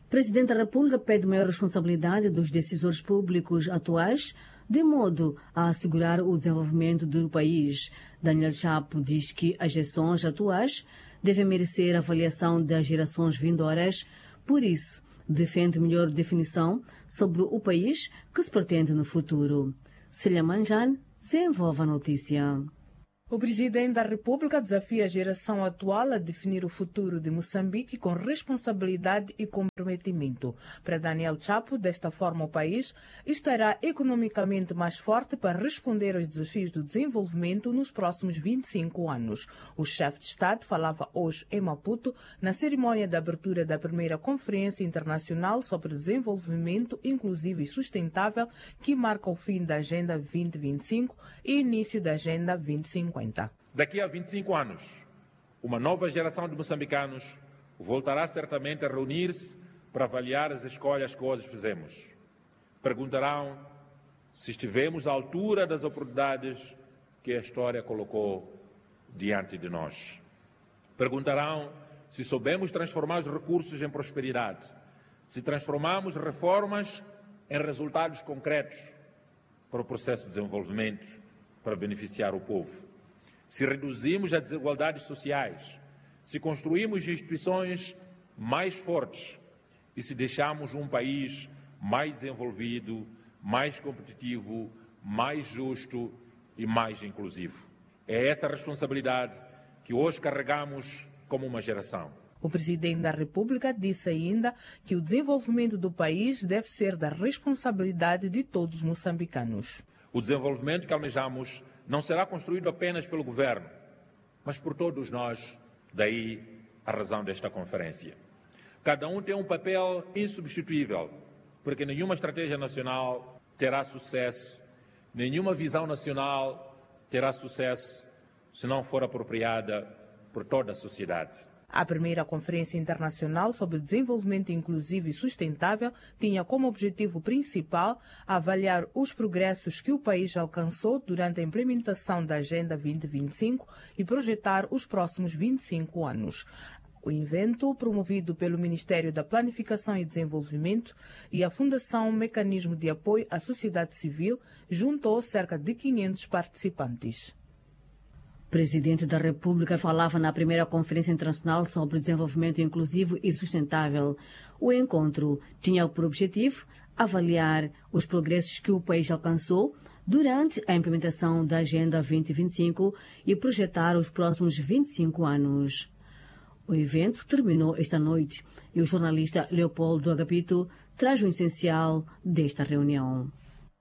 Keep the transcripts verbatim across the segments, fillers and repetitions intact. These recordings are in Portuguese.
Presidente da República pede maior responsabilidade dos decisores públicos atuais, de modo a assegurar o desenvolvimento do país. Daniel Chapo diz que as gestões atuais devem merecer avaliação das gerações vindouras, por isso defende melhor definição sobre o país que se pretende no futuro. Célia Manjan desenvolve a notícia. O Presidente da República desafia a geração atual a definir o futuro de Moçambique com responsabilidade e comprometimento. Para Daniel Chapo, desta forma o país estará economicamente mais forte para responder aos desafios do desenvolvimento nos próximos vinte e cinco anos. O chefe de Estado falava hoje em Maputo na cerimônia de abertura da primeira Conferência Internacional sobre Desenvolvimento Inclusivo e Sustentável, que marca o fim da Agenda vinte vinte e cinco e início da Agenda vinte e cinquenta. Daqui a vinte e cinco anos, uma nova geração de moçambicanos voltará certamente a reunir-se para avaliar as escolhas que hoje fizemos. Perguntarão se estivemos à altura das oportunidades que a história colocou diante de nós. Perguntarão se soubemos transformar os recursos em prosperidade, se transformamos reformas em resultados concretos para o processo de desenvolvimento, para beneficiar o povo. Se reduzimos as desigualdades sociais, se construímos instituições mais fortes e se deixamos um país mais desenvolvido, mais competitivo, mais justo e mais inclusivo. É essa responsabilidade que hoje carregamos como uma geração. O Presidente da República disse ainda que o desenvolvimento do país deve ser da responsabilidade de todos os moçambicanos. O desenvolvimento que almejamos não será construído apenas pelo governo, mas por todos nós, daí a razão desta conferência. Cada um tem um papel insubstituível, porque nenhuma estratégia nacional terá sucesso, nenhuma visão nacional terá sucesso se não for apropriada por toda a sociedade. A primeira Conferência Internacional sobre Desenvolvimento Inclusivo e Sustentável tinha como objetivo principal avaliar os progressos que o país alcançou durante a implementação da Agenda vinte vinte e cinco e projetar os próximos vinte e cinco anos. O evento, promovido pelo Ministério da Planificação e Desenvolvimento e a Fundação Mecanismo de Apoio à Sociedade Civil, juntou cerca de quinhentos participantes. O Presidente da República falava na primeira Conferência Internacional sobre Desenvolvimento Inclusivo e Sustentável. O encontro tinha por objetivo avaliar os progressos que o país alcançou durante a implementação da Agenda vinte vinte e cinco e projetar os próximos vinte e cinco anos. O evento terminou esta noite e o jornalista Leopoldo Agapito traz o essencial desta reunião.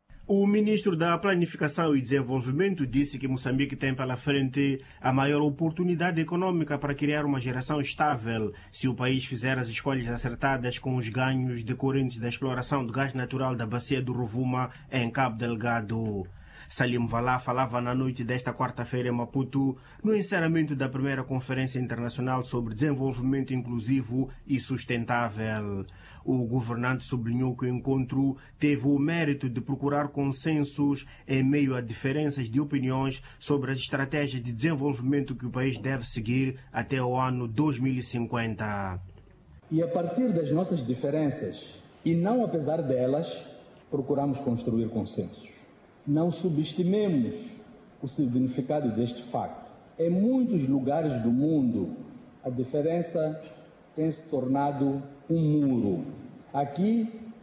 O ministro da Planificação e Desenvolvimento disse que Moçambique tem pela frente a maior oportunidade econômica para criar uma geração estável se o país fizer as escolhas acertadas com os ganhos decorrentes da exploração de gás natural da bacia do Rovuma em Cabo Delgado. Salim Valá falava na noite desta quarta-feira em Maputo, no encerramento da primeira Conferência Internacional sobre Desenvolvimento Inclusivo e Sustentável. O governante sublinhou que o encontro teve o mérito de procurar consensos em meio a diferenças de opiniões sobre as estratégias de desenvolvimento que o país deve seguir até o ano dois mil e cinquenta. E a partir das nossas diferenças, e não apesar delas, procuramos construir consensos. Não subestimemos o significado deste facto. Em muitos lugares do mundo, a diferença tem se tornado um muro. Aqui,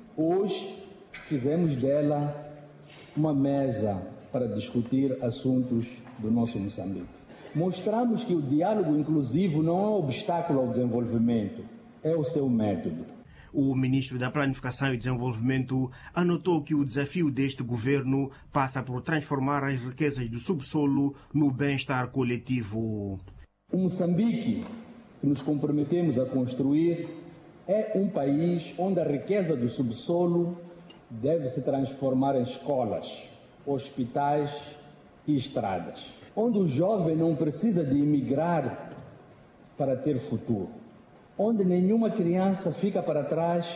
hoje, fizemos dela uma mesa para discutir assuntos do nosso Moçambique. Mostramos que o diálogo inclusivo não é um obstáculo ao desenvolvimento, é o seu método. O ministro da Planificação e Desenvolvimento anotou que o desafio deste governo passa por transformar as riquezas do subsolo no bem-estar coletivo. O Moçambique que nos comprometemos a construir é um país onde a riqueza do subsolo deve se transformar em escolas, hospitais e estradas, onde o jovem não precisa de emigrar para ter futuro, onde nenhuma criança fica para trás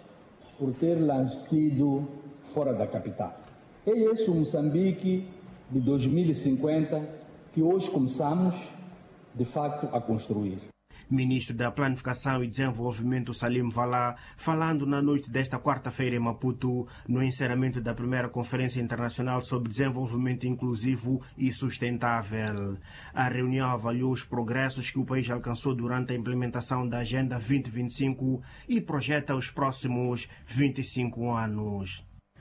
por ter nascido fora da capital. É esse o Moçambique de dois mil e cinquenta que hoje começamos, de facto, a construir. Ministro da Planificação e Desenvolvimento Salim Valá, falando na noite desta quarta-feira em Maputo, no encerramento da primeira Conferência Internacional sobre Desenvolvimento Inclusivo e Sustentável. A reunião avaliou os progressos que o país alcançou durante a implementação da Agenda vinte e vinte e cinco e projeta os próximos vinte e cinco anos.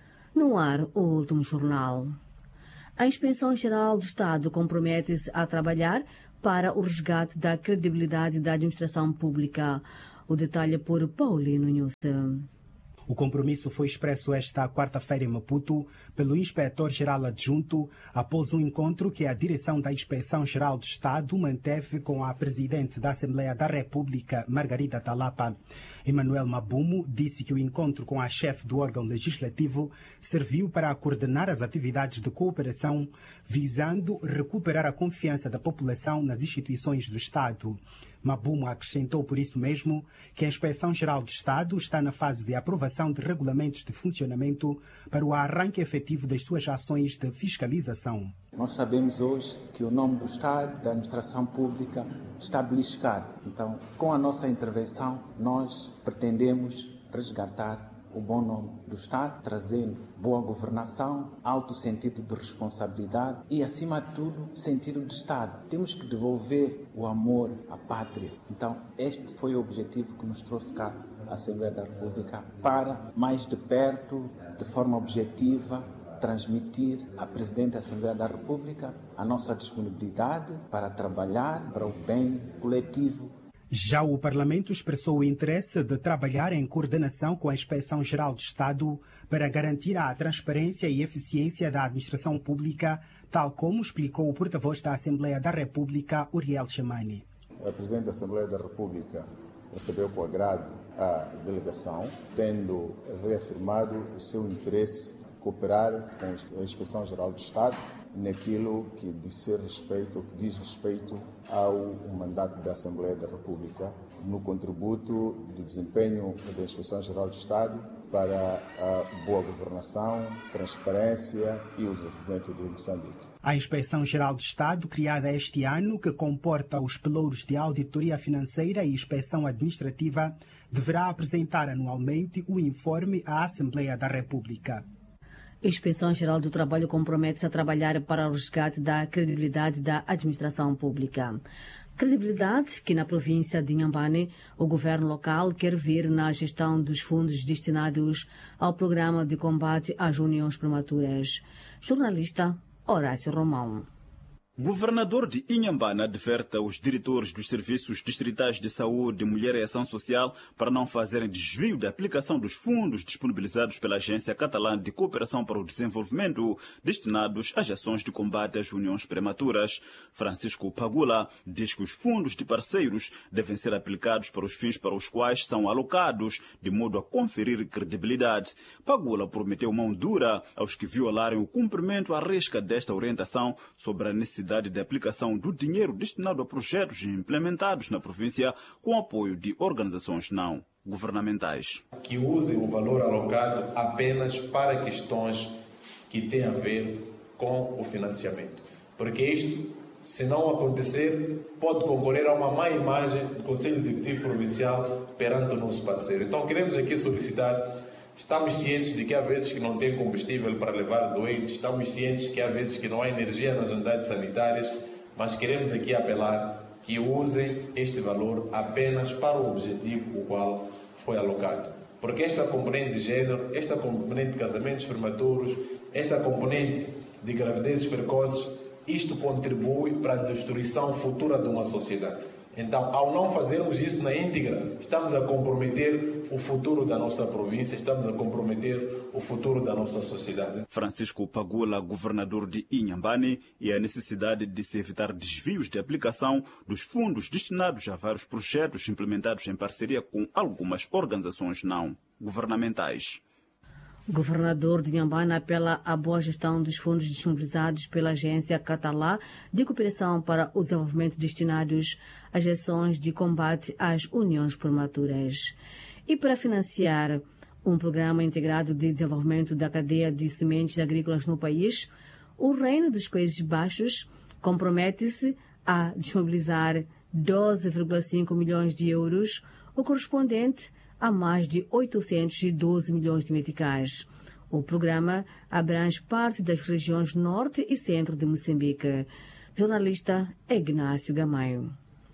No ar, o último jornal. A Inspeção-Geral do Estado compromete-se a trabalhar para o resgate da credibilidade da administração pública. O detalhe por Paulino Nilson. O compromisso foi expresso esta quarta-feira em Maputo pelo Inspetor-Geral Adjunto após um encontro que a direção da Inspeção-Geral do Estado manteve com a Presidente da Assembleia da República, Margarida Talapa. Emanuel Mabumo disse que o encontro com a chefe do órgão legislativo serviu para coordenar as atividades de cooperação, visando recuperar a confiança da população nas instituições do Estado. Mabumo acrescentou por isso mesmo que a Inspeção-Geral do Estado está na fase de aprovação de regulamentos de funcionamento para o arranque efetivo das suas ações de fiscalização. Nós sabemos hoje que o nome do Estado, da administração pública, está beliscado. Então, com a nossa intervenção, nós pretendemos resgatar o bom nome do Estado, trazendo boa governação, alto sentido de responsabilidade e, acima de tudo, sentido de Estado. Temos que devolver o amor à pátria. Então, este foi o objetivo que nos trouxe cá à Assembleia da República, para, mais de perto, de forma objetiva, transmitir à Presidente da Assembleia da República a nossa disponibilidade para trabalhar para o bem coletivo. Já o Parlamento expressou o interesse de trabalhar em coordenação com a Inspeção-Geral do Estado para garantir a transparência e eficiência da administração pública, tal como explicou o porta-voz da Assembleia da República, Uriel Chamani. A Presidente da Assembleia da República recebeu com agrado a delegação, tendo reafirmado o seu interesse em cooperar com a Inspeção-Geral do Estado naquilo que diz respeito, que diz respeito ao mandato da Assembleia da República, no contributo do desempenho da Inspeção-Geral do Estado para a boa governação, transparência e o desenvolvimento de Moçambique. A Inspeção-Geral do Estado, criada este ano, que comporta os pelouros de auditoria financeira e inspeção administrativa, deverá apresentar anualmente o informe à Assembleia da República. A Inspeção-Geral do Trabalho compromete-se a trabalhar para o resgate da credibilidade da administração pública. Credibilidade que na província de Inhambane o governo local quer ver na gestão dos fundos destinados ao programa de combate às uniões prematuras. Jornalista Horácio Romão. Governador de Inhambane adverte aos diretores dos Serviços Distritais de Saúde, Mulher e Ação Social para não fazerem desvio da aplicação dos fundos disponibilizados pela Agência Catalã de Cooperação para o Desenvolvimento destinados às ações de combate às uniões prematuras. Francisco Pagula diz que os fundos de parceiros devem ser aplicados para os fins para os quais são alocados, de modo a conferir credibilidade. Pagula prometeu mão dura aos que violarem o cumprimento à risca desta orientação sobre a necessidade de aplicação do dinheiro destinado a projetos implementados na província com apoio de organizações não governamentais. Que usem o valor alocado apenas para questões que têm a ver com o financiamento. Porque isto, se não acontecer, pode concorrer a uma má imagem do Conselho Executivo Provincial perante o nosso parceiro. Então queremos aqui solicitar. Estamos cientes de que há vezes que não tem combustível para levar doentes, estamos cientes que há vezes que não há energia nas unidades sanitárias, mas queremos aqui apelar que usem este valor apenas para o objetivo o qual foi alocado. Porque esta componente de género, esta componente de casamentos prematuros, esta componente de gravidezes precoces, isto contribui para a destruição futura de uma sociedade. Então, ao não fazermos isso na íntegra, estamos a comprometer o futuro da nossa província, estamos a comprometer o futuro da nossa sociedade. Francisco Pagula, governador de Inhambane, e a necessidade de se evitar desvios de aplicação dos fundos destinados a vários projetos implementados em parceria com algumas organizações não governamentais. O governador de Inhambane apela à boa gestão dos fundos disponibilizados pela Agência Catalã de Cooperação para o Desenvolvimento destinados às ações de combate às uniões prematuras. E para financiar um programa integrado de desenvolvimento da cadeia de sementes agrícolas no país, o Reino dos Países Baixos compromete-se a disponibilizar doze vírgula cinco milhões de euros, o correspondente a mais de oitocentos e doze milhões de meticais. O programa abrange parte das regiões norte e centro de Moçambique. Jornalista Ignácio Gamaio.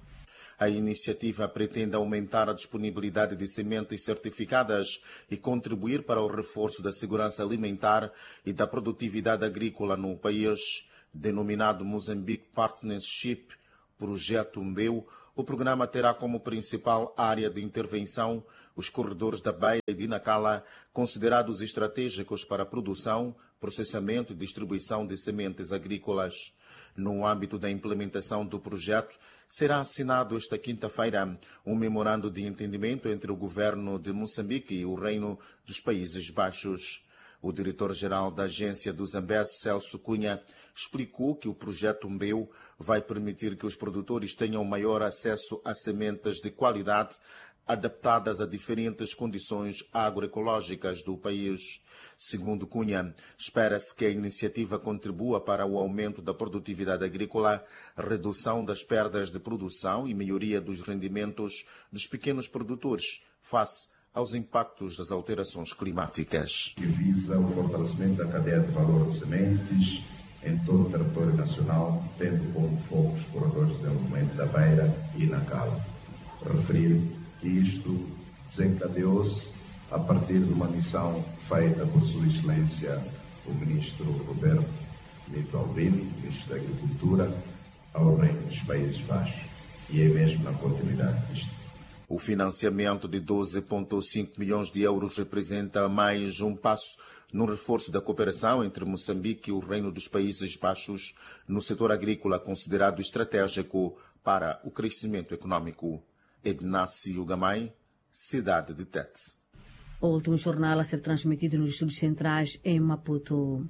A iniciativa pretende aumentar a disponibilidade de sementes certificadas e contribuir para o reforço da segurança alimentar e da produtividade agrícola no país. Denominado Mozambique Partnership Projeto Mbeu, o programa terá como principal área de intervenção os corredores da Beira e de Nacala, considerados estratégicos para a produção, processamento e distribuição de sementes agrícolas. No âmbito da implementação do projeto, será assinado esta quinta-feira um memorando de entendimento entre o governo de Moçambique e o Reino dos Países Baixos. O diretor-geral da agência do Zambeze, Celso Cunha, explicou que o projeto Mbeu vai permitir que os produtores tenham maior acesso a sementes de qualidade adaptadas a diferentes condições agroecológicas do país. Segundo Cunha, espera-se que a iniciativa contribua para o aumento da produtividade agrícola, redução das perdas de produção e melhoria dos rendimentos dos pequenos produtores face aos impactos das alterações climáticas. Que visa o fortalecimento da cadeia de valor de sementes em todo o território nacional, tendo como foco os corredores de desenvolvimento da Beira e Nacala. Referir que isto desencadeou-se a partir de uma missão feita por Sua Excelência o Ministro Roberto Mito Albino, Ministro da Agricultura, ao Reino dos Países Baixos. E é mesmo na continuidade disto. O financiamento de doze vírgula cinco milhões de euros representa mais um passo no reforço da cooperação entre Moçambique e o Reino dos Países Baixos no setor agrícola considerado estratégico para o crescimento econômico. Ignácio Gamay, cidade de Tete. O último jornal a ser transmitido nos estúdios centrais em Maputo.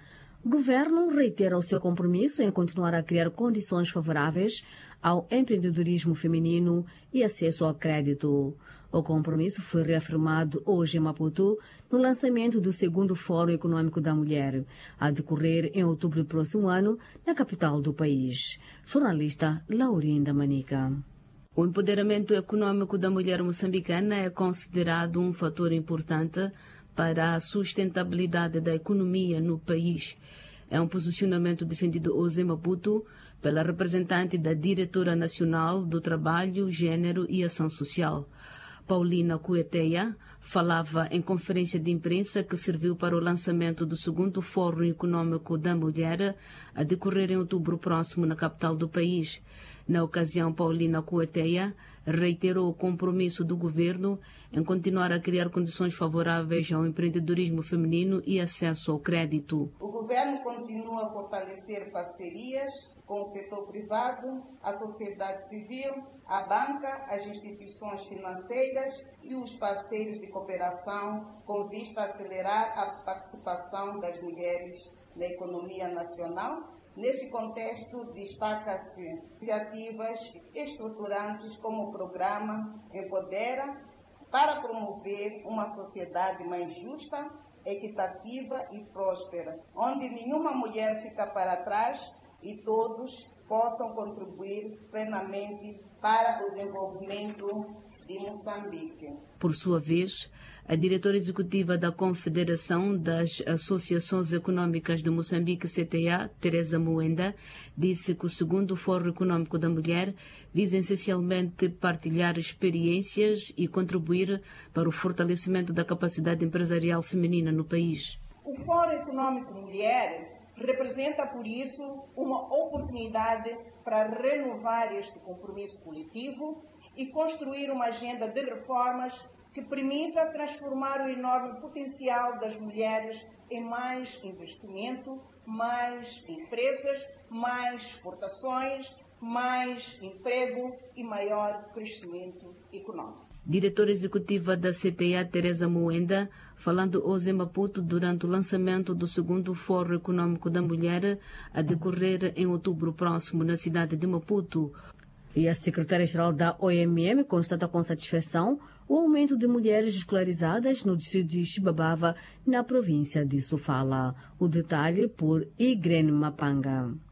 O governo reitera o seu compromisso em continuar a criar condições favoráveis ao empreendedorismo feminino e acesso ao crédito. O compromisso foi reafirmado hoje em Maputo no lançamento do segundo Fórum Econômico da Mulher, a decorrer em outubro do próximo ano na capital do país. Jornalista Laurinda Manica. O empoderamento econômico da mulher moçambicana é considerado um fator importante para a sustentabilidade da economia no país. É um posicionamento defendido hoje em Maputo pela representante da Diretora Nacional do Trabalho, Gênero e Ação Social. Paulina Cueteia falava em conferência de imprensa que serviu para o lançamento do segundo Fórum Econômico da Mulher, a decorrer em outubro próximo na capital do país. Na ocasião, Paulina Cueteia reiterou o compromisso do governo em continuar a criar condições favoráveis ao empreendedorismo feminino e acesso ao crédito. O governo continua a fortalecer parcerias com o setor privado, a sociedade civil, a banca, as instituições financeiras e os parceiros de cooperação, com vista a acelerar a participação das mulheres na economia nacional. Neste contexto, destaca-se iniciativas estruturantes como o programa Empodera, para promover uma sociedade mais justa, equitativa e próspera, onde nenhuma mulher fica para trás e todos possam contribuir plenamente para o desenvolvimento de Moçambique. Por sua vez, a diretora executiva da Confederação das Associações Econômicas de Moçambique, C T A, Teresa Moenda, disse que o segundo Fórum Econômico da Mulher visa essencialmente partilhar experiências e contribuir para o fortalecimento da capacidade empresarial feminina no país. O Fórum Econômico Mulher representa, por isso, uma oportunidade para renovar este compromisso coletivo e construir uma agenda de reformas que permita transformar o enorme potencial das mulheres em mais investimento, mais empresas, mais exportações, mais emprego e maior crescimento econômico. Diretora executiva da C T A, Teresa Moenda, falando hoje em Maputo durante o lançamento do segundo Fórum Econômico da Mulher, a decorrer em outubro próximo na cidade de Maputo. E a secretária-geral da O M M constata com satisfação o aumento de mulheres escolarizadas no distrito de Xibabava, na província de Sofala. O detalhe por Igren Mapanga.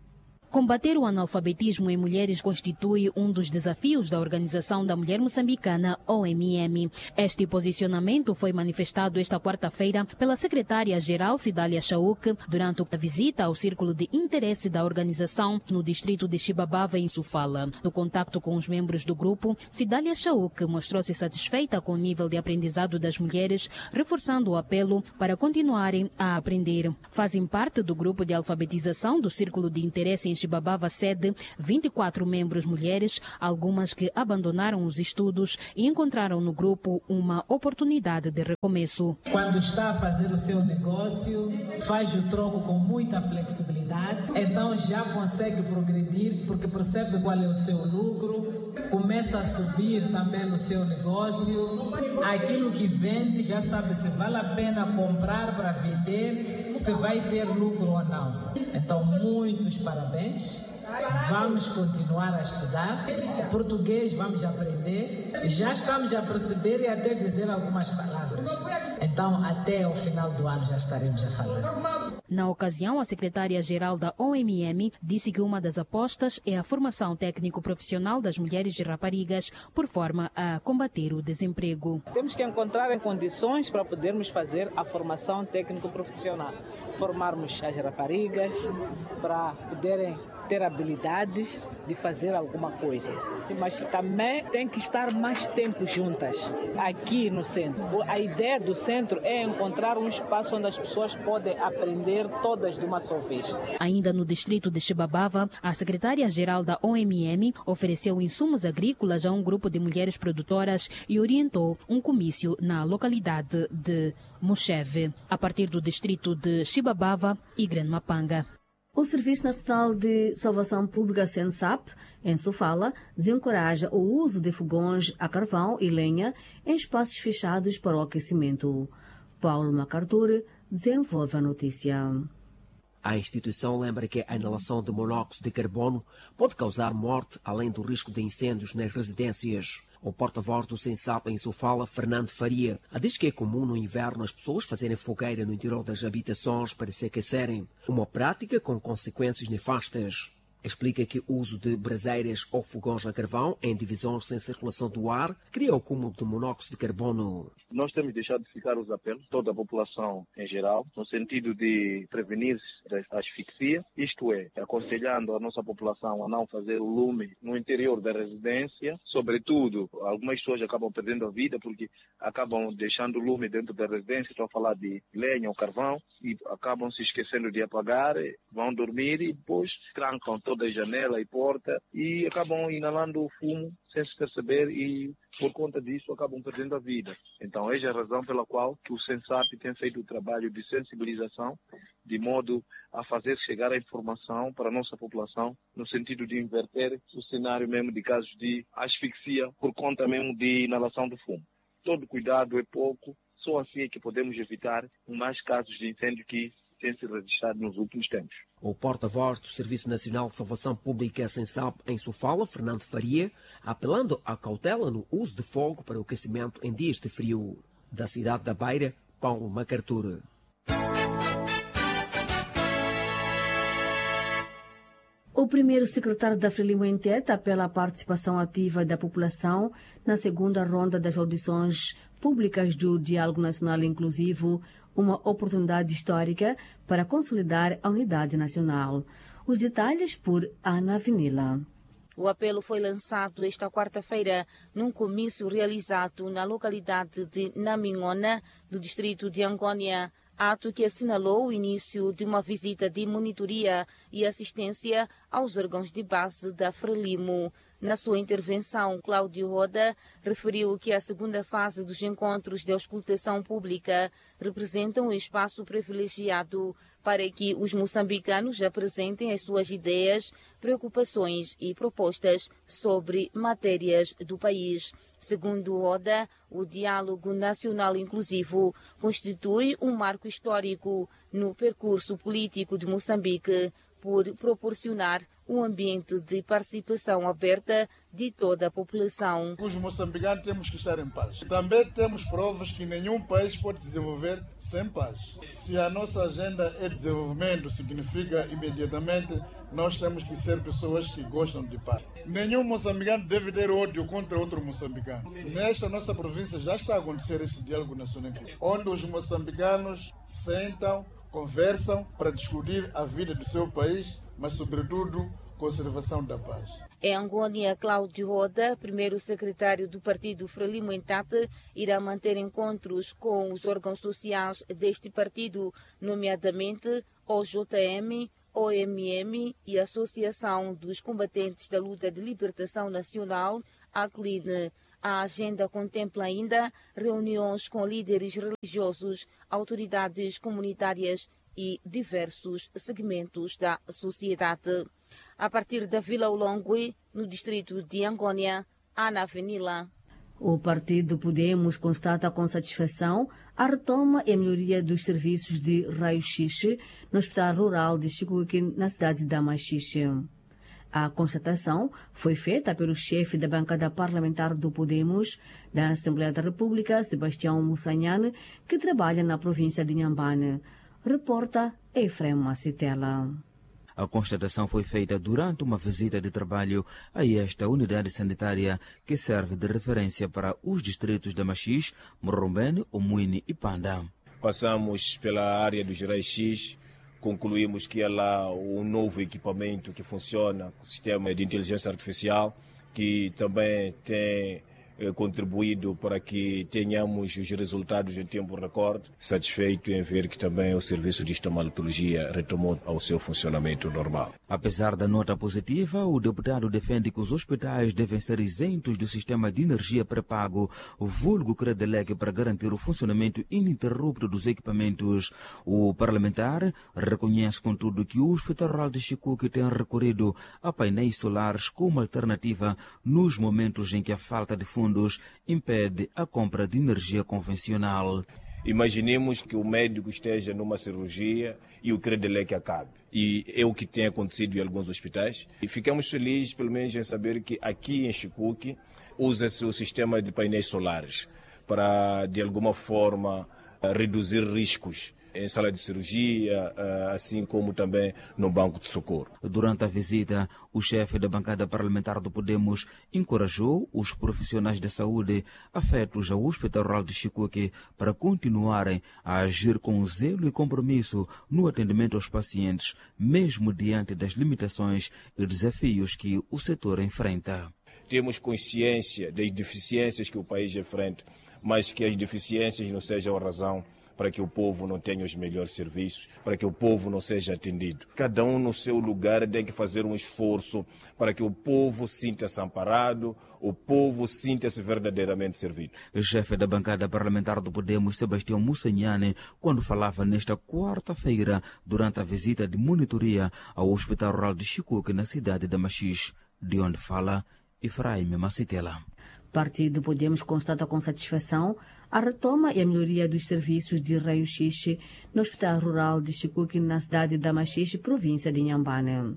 Combater o analfabetismo em mulheres constitui um dos desafios da Organização da Mulher Moçambicana, O M M. Este posicionamento foi manifestado esta quarta-feira pela secretária-geral Cidália Chauk durante a visita ao Círculo de Interesse da organização no distrito de Xibabava, em Sofala. No contacto com os membros do grupo, Cidália Chauk mostrou-se satisfeita com o nível de aprendizado das mulheres, reforçando o apelo para continuarem a aprender. Fazem parte do grupo de alfabetização do Círculo de Interesse em Xibabava sede vinte e quatro membros mulheres, algumas que abandonaram os estudos e encontraram no grupo uma oportunidade de recomeço. Quando está a fazer o seu negócio, faz o troco com muita flexibilidade, então já consegue progredir porque percebe qual é o seu lucro, começa a subir também no seu negócio, aquilo que vende já sabe se vale a pena comprar para vender, se vai ter lucro ou não. Então, muitos parabéns. Vamos continuar a estudar. O português vamos aprender. Já estamos a perceber e até dizer algumas palavras. Então, até o final do ano já estaremos a falar. Na ocasião, a secretária-geral da O M M disse que uma das apostas é a formação técnico-profissional das mulheres e raparigas, por forma a combater o desemprego. Temos que encontrar condições para podermos fazer a formação técnico-profissional. Formarmos as raparigas para poderem ter habilidades de fazer alguma coisa. Mas também tem que estar mais tempo juntas, aqui no centro. A ideia do centro é encontrar um espaço onde as pessoas podem aprender todas de uma só vez. Ainda no distrito de Xibabava, a secretária-geral da O M M ofereceu insumos agrícolas a um grupo de mulheres produtoras e orientou um comício na localidade de Mocheve, a partir do distrito de Xibabava e Grande Mapanga. O Serviço Nacional de Salvação Pública, SENSAP, em Sofala, desencoraja o uso de fogões a carvão e lenha em espaços fechados para o aquecimento. Paulo MacArthur desenvolve a notícia. A instituição lembra que a inalação de monóxido de carbono pode causar morte, além do risco de incêndios nas residências. O porta-voz do SENSAP em Sofala, Fernando Faria, diz que é comum no inverno as pessoas fazerem fogueira no interior das habitações para se aquecerem, uma prática com consequências nefastas. Explica que o uso de braseiras ou fogões a carvão em divisões sem circulação do ar cria o acúmulo de monóxido de carbono. Nós temos deixado de ficar os apelos, toda a população em geral, no sentido de prevenir a asfixia, isto é, aconselhando a nossa população a não fazer o lume no interior da residência, sobretudo, algumas pessoas acabam perdendo a vida porque acabam deixando o lume dentro da residência, estou a falar de lenha ou carvão, e acabam se esquecendo de apagar, vão dormir e depois trancam toda a janela e porta e acabam inalando o fumo sem se perceber e, por conta disso, acabam perdendo a vida. Então, essa é a razão pela qual o SENSAP tem feito o trabalho de sensibilização, de modo a fazer chegar a informação para a nossa população, no sentido de inverter o cenário mesmo de casos de asfixia por conta mesmo de inalação do fumo. Todo cuidado é pouco, só assim é que podemos evitar mais casos de incêndio que têm sido registrados nos últimos tempos. O porta-voz do Serviço Nacional de Salvação Pública SENSAP em Sofala, Fernando Faria, apelando à cautela no uso de fogo para o aquecimento em dias de frio. Da cidade da Beira, Paulo MacArthur. O primeiro secretário da Frelimo Entete apela à participação ativa da população na segunda ronda das audições públicas do Diálogo Nacional Inclusivo, uma oportunidade histórica para consolidar a unidade nacional. Os detalhes por Ana Vinila. O apelo foi lançado esta quarta-feira num comício realizado na localidade de Namingona, do distrito de Angônia, ato que assinalou o início de uma visita de monitoria e assistência aos órgãos de base da Frelimo. Na sua intervenção, Cláudio Roda referiu que a segunda fase dos encontros de auscultação pública representa um espaço privilegiado para que os moçambicanos apresentem as suas ideias, preocupações e propostas sobre matérias do país. Segundo Roda, o Diálogo Nacional Inclusivo constitui um marco histórico no percurso político de Moçambique, por proporcionar um ambiente de participação aberta de toda a população. Os moçambicanos temos que estar em paz. Também temos provas que nenhum país pode desenvolver sem paz. Se a nossa agenda é desenvolvimento, significa imediatamente nós temos que ser pessoas que gostam de paz. Nenhum moçambicano deve ter ódio contra outro moçambicano. Nesta nossa província já está a acontecer esse diálogo nacional, onde os moçambicanos sentam, conversam para discutir a vida do seu país, mas sobretudo conservação da paz. Em Angônia, Cláudio Roda, primeiro secretário do partido Frelimo Entate, irá manter encontros com os órgãos sociais deste partido, nomeadamente o J M, o M M e a Associação dos Combatentes da Luta de Libertação Nacional, a C L I N. A agenda contempla ainda reuniões com líderes religiosos, autoridades comunitárias e diversos segmentos da sociedade. A partir da Vila Ulongwe, no distrito de Angônia, Ana Venila. O partido Podemos constata com satisfação a retoma e a melhoria dos serviços de raio-x no Hospital Rural de Chicuque, na cidade de Damaxixe. A constatação foi feita pelo chefe da bancada parlamentar do Podemos da Assembleia da República, Sebastião Mussanhane, que trabalha na província de Inhambane. Reporta Efrem Macitela. A constatação foi feita durante uma visita de trabalho a esta unidade sanitária que serve de referência para os distritos de Maxixe, Morrombene, Omuini e Panda. Passamos pela área dos raio-x, concluímos que há lá um novo equipamento que funciona, o sistema de inteligência artificial, que também tem contribuído para que tenhamos os resultados em tempo recorde. Satisfeito em ver que também o serviço de estomatologia retomou ao seu funcionamento normal. Apesar da nota positiva, o deputado defende que os hospitais devem ser isentos do sistema de energia pré-pago, vulgo Credelec, para garantir o funcionamento ininterrupto dos equipamentos. O parlamentar reconhece, contudo, que o Hospital Rural de Chicuque tem recorrido a painéis solares como alternativa nos momentos em que a falta de fundos impede a compra de energia convencional. Imaginemos que o médico esteja numa cirurgia e o Credelec acabe. E é o que tem acontecido em alguns hospitais. E ficamos felizes, pelo menos, em saber que aqui em Chicuque usa-se o sistema de painéis solares para, de alguma forma, reduzir riscos em sala de cirurgia, assim como também no banco de socorro. Durante a visita, o chefe da bancada parlamentar do Podemos encorajou os profissionais da saúde afetos ao Hospital Rural de Chicuque para continuarem a agir com zelo e compromisso no atendimento aos pacientes, mesmo diante das limitações e desafios que o setor enfrenta. Temos consciência das deficiências que o país enfrenta, mas que as deficiências não sejam a razão para que o povo não tenha os melhores serviços, para que o povo não seja atendido. Cada um no seu lugar tem que fazer um esforço para que o povo sinta-se amparado, o povo sinta-se verdadeiramente servido. O chefe da bancada parlamentar do Podemos, Sebastião Mussanhane, quando falava nesta quarta-feira durante a visita de monitoria ao Hospital Rural de Chicuque, na cidade de Maxixe, de onde fala Efraim Macitela. Partido Podemos constata com satisfação a retoma e a melhoria dos serviços de raio-x no Hospital Rural de Chicuque, na cidade de Maxixe, província de Inhambane.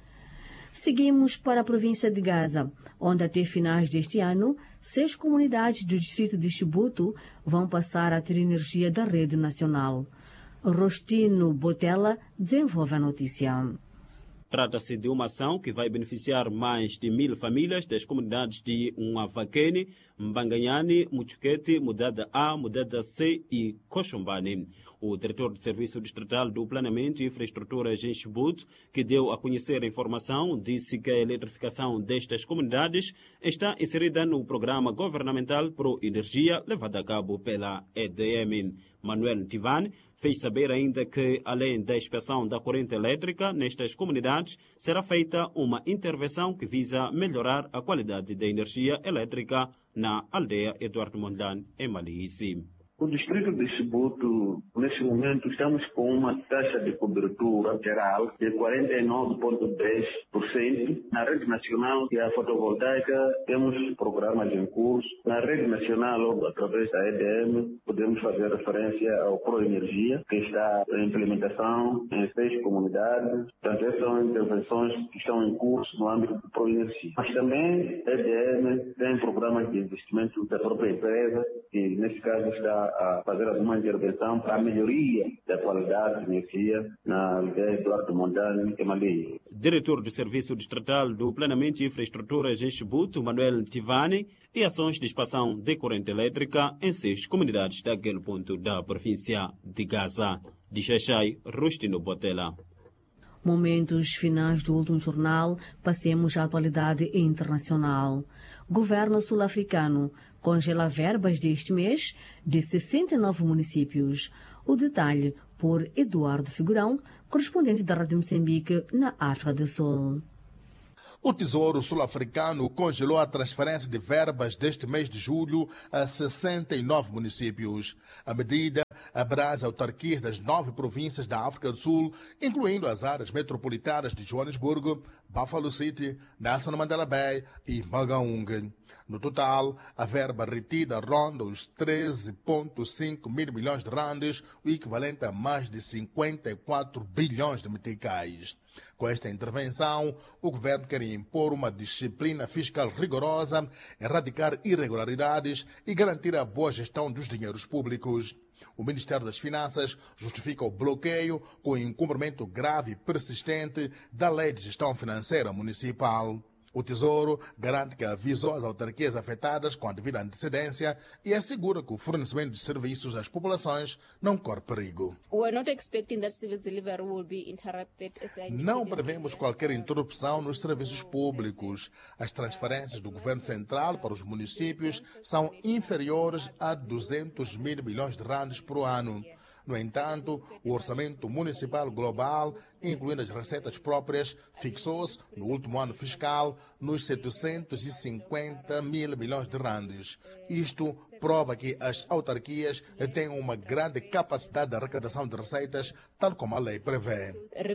Seguimos para a província de Gaza, onde até finais deste ano, seis comunidades do distrito de Chibuto vão passar a ter energia da rede nacional. Rostino Botella desenvolve a notícia. Trata-se de uma ação que vai beneficiar mais de mil famílias das comunidades de Nwavakene, Mbanganyani, Muchuquete, Mudada A, Mudada C e Cochumbane. O diretor do Serviço Distrital do Planeamento e Infraestruturas em Chibuto, que deu a conhecer a informação, disse que a eletrificação destas comunidades está inserida no programa governamental Pro Energia, levado a cabo pela E D M. Manuel Tivan fez saber ainda que, além da inspeção da corrente elétrica nestas comunidades, será feita uma intervenção que visa melhorar a qualidade da energia elétrica na aldeia Eduardo Mondlane, em Malice. O distrito de Chibuto, neste momento, estamos com uma taxa de cobertura geral de quarenta e nove vírgula dez por cento. Na rede nacional, que é a fotovoltaica, temos programas em curso. Na rede nacional, através da E D M, podemos fazer referência ao Proenergia, que está em implementação em seis comunidades. Portanto, essas são intervenções que estão em curso no âmbito do Proenergia. Mas também a E D M tem programas de investimento da própria empresa, que neste caso está a fazer alguma intervenção para a melhoria da qualidade de energia na aldeia Eduardo Mondlane e Malê. Diretor do Serviço Distrital do Planeamento e Infraestruturas em Chibuto, Manuel Tivani, e ações de expansão de corrente elétrica em seis comunidades daquele ponto da província de Gaza. De Xaxai, Rustino Botela. Momentos finais do último jornal, passemos à atualidade internacional. Governo sul-africano congela verbas deste mês de sessenta e nove municípios. O detalhe por Eduardo Figurão, correspondente da Rádio Moçambique na África do Sul. O Tesouro Sul-Africano congelou a transferência de verbas deste mês de julho a sessenta e nove municípios. A medida abrange autarquias das nove províncias da África do Sul, incluindo as áreas metropolitanas de Joanesburgo, Buffalo City, Nelson Mandela Bay e Mangaung. No total, a verba retida ronda os treze vírgula cinco mil milhões de randes, o equivalente a mais de cinquenta e quatro bilhões de meticais. Com esta intervenção, o governo quer impor uma disciplina fiscal rigorosa, erradicar irregularidades e garantir a boa gestão dos dinheiros públicos. O Ministério das Finanças justifica o bloqueio com o incumprimento grave e persistente da Lei de Gestão Financeira Municipal. O Tesouro garante que avisou as autarquias afetadas com a devida antecedência e assegura que o fornecimento de serviços às populações não corre perigo. Não prevemos qualquer interrupção nos serviços públicos. As transferências do Governo Central para os municípios são inferiores a duzentos mil milhões de randes por ano. No entanto, o orçamento municipal global, incluindo as receitas próprias, fixou-se, no último ano fiscal, nos setecentos e cinquenta mil milhões de randes. Isto prova que as autarquias têm uma grande capacidade de arrecadação de receitas, tal como a lei prevê.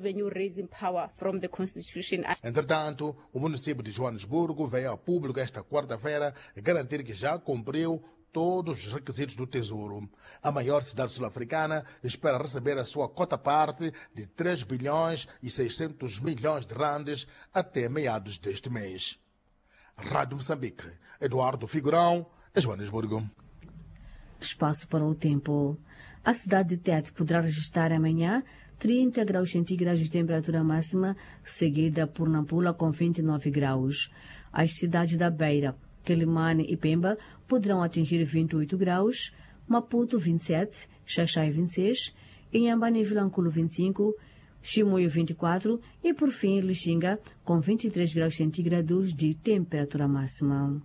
Entretanto, o município de Joanesburgo veio a público esta quarta-feira garantir que já cumpriu todos os requisitos do Tesouro. A maior cidade sul-africana espera receber a sua cota-parte de três bilhões e seiscentos milhões de randes até meados deste mês. Rádio Moçambique, Eduardo Figurão, Joanesburgo. Espaço para o tempo. A cidade de Tete poderá registrar amanhã trinta graus centígrados de temperatura máxima, seguida por Nampula com vinte e nove graus. As cidades da Beira, Quelimane e Pemba poderão atingir vinte e oito graus, Maputo vinte e sete, Xaxai vinte e seis, Inhambane e Vilanculo vinte e cinco, Chimoio vinte e quatro e, por fim, Lixinga com vinte e três graus centígrados de temperatura máxima.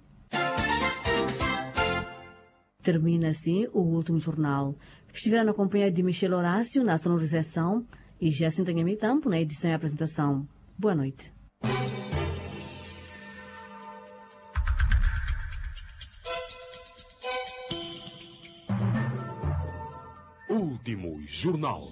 Termina assim o último jornal. Estiveram na companhia de Michel Horácio na sonorização e Jacinta Nhamitampo na edição e apresentação. Boa noite. Último jornal.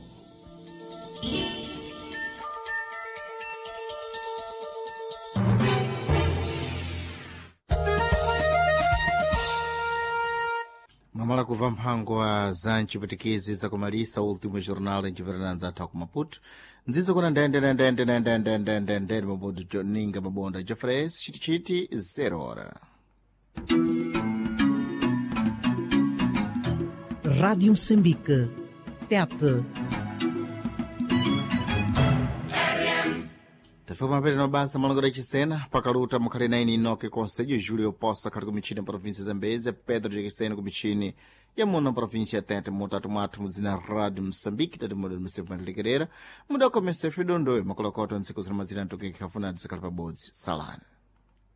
Mamala kuva mpango wa zanchi patikezi za kumalisa ultimo jornal em Chiverananza Talk Maputo. Nziza kuna ndende ndende ndende ndende ndende ndende mabodo ninga mabonda Jeffreys chiti chiti zero hora. Rádio Moçambique. Tete. Tafuma mbele no basa malongora chisena pakaluta mukale naini inoke konsejo Julio Poça kari kumichini na província Zambezia, Pedro de Chisena kumichini ya muna província ya Tete mutatu matu muzina Rádio Moçambique tati muda msefu mandilikerera muda komese fidondo makolokoto nsiku zina mazina ntoke kikafuna disakala pabodzi salani.